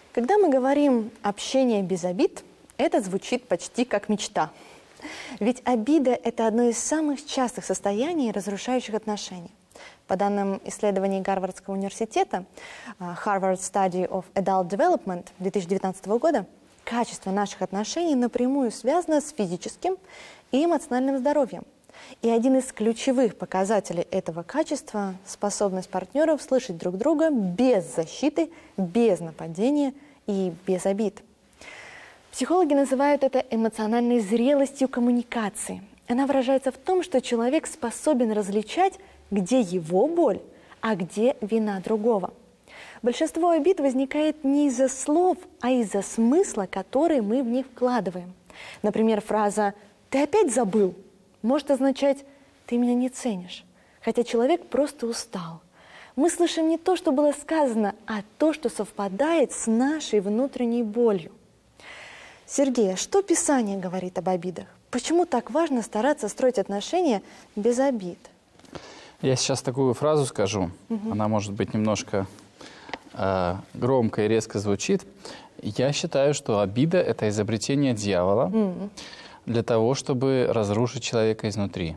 Когда мы говорим «общение без обид», это звучит почти как мечта. Ведь обида – это одно из самых частых состояний, разрушающих отношения. По данным исследований Гарвардского университета Harvard Study of Adult Development 2019 года, качество наших отношений напрямую связано с физическим и эмоциональным здоровьем. И один из ключевых показателей этого качества – способность партнеров слышать друг друга без защиты, без нападения и без обид. Психологи называют это эмоциональной зрелостью коммуникации. Она выражается в том, что человек способен различать, где его боль, а где вина другого. Большинство обид возникает не из-за слов, а из-за смысла, который мы в них вкладываем. Например, фраза «ты опять забыл» может означать «ты меня не ценишь», хотя человек просто устал. Мы слышим не то, что было сказано, а то, что совпадает с нашей внутренней болью. Сергей, что Писание говорит об обидах? Почему так важно стараться строить отношения без обид? Я сейчас такую фразу скажу. Она может быть немножко громко и резко звучит. Я считаю, что обида – это изобретение дьявола для того, чтобы разрушить человека изнутри.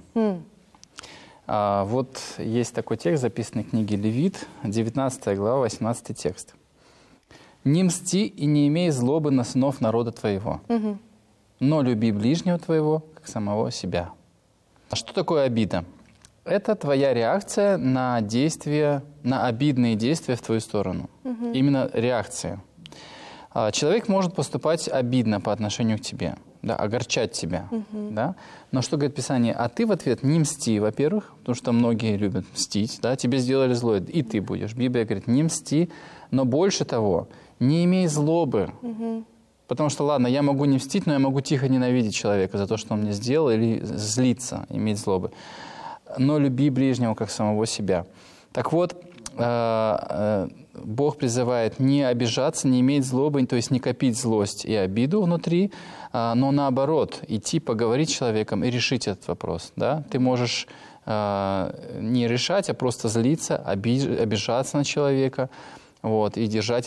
Вот есть такой текст, записанный в книге Левит, 19 глава, 18 текст. «Не мсти и не имей злобы на сынов народа твоего, но люби ближнего твоего, как самого себя». А что такое обида? Это твоя реакция на действия, на обидные действия в твою сторону. Именно реакция. Человек может поступать обидно по отношению к тебе, да, огорчать тебя. Да? Но что говорит Писание? А ты в ответ не мсти, во-первых, потому что многие любят мстить. Да? Тебе сделали зло, и ты будешь. Библия говорит, не мсти, но больше того, не имей злобы. Потому что, ладно, я могу не мстить, но я могу тихо ненавидеть человека за то, что он мне сделал, или злиться, иметь злобы. Но люби ближнего, как самого себя. Так вот, Бог призывает не обижаться, не иметь злобы, то есть не копить злость и обиду внутри, но наоборот, идти поговорить с человеком и решить этот вопрос. Да? Ты можешь не решать, а просто злиться, обижаться на человека, вот, и держать